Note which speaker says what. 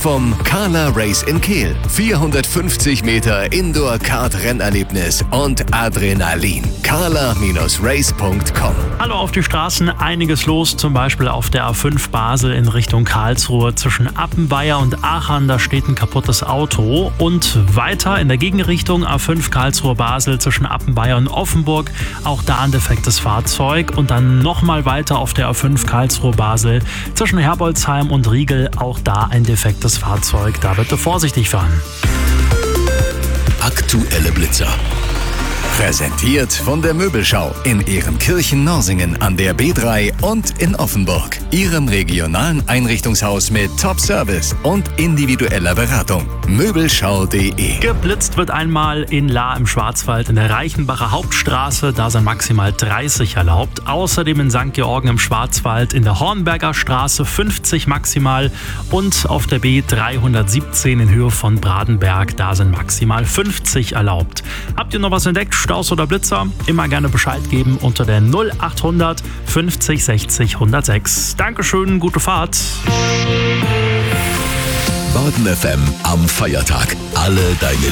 Speaker 1: vom Carla Race in Kehl. 450 Meter Indoor-Kart-Rennerlebnis und Adrenalin. carla-race.com.
Speaker 2: Hallo auf die Straßen, einiges los, zum Beispiel auf der A5 Basel in Richtung Karlsruhe zwischen Appenweier und Aachen, da steht ein kaputtes Auto. Und weiter in der Gegenrichtung A5 Karlsruhe Basel zwischen Appenweier und Offenburg, auch da ein defektes Fahrzeug. Und dann nochmal weiter auf der A5 Karlsruhe Basel zwischen Herbolzheim und Riegel, auch da ein defektes Fahrzeug, da bitte vorsichtig fahren.
Speaker 1: Aktuelle Blitzer. Präsentiert von der Möbelschau in Ehrenkirchen-Norsingen an der B3 und in Offenburg. Ihrem regionalen Einrichtungshaus mit Top-Service und individueller Beratung. Möbelschau.de.
Speaker 2: Geblitzt wird einmal in Lahr im Schwarzwald in der Reichenbacher Hauptstraße, da sind maximal 30 erlaubt. Außerdem in St. Georgen im Schwarzwald in der Hornberger Straße 50 maximal und auf der B317 in Höhe von Bradenberg, da sind maximal 50 erlaubt. Habt ihr noch was entdeckt? Staus oder Blitzer? Immer gerne Bescheid geben unter der 0800 50 60 106. Dankeschön, gute Fahrt.
Speaker 1: Baden FM am Feiertag. Alle deine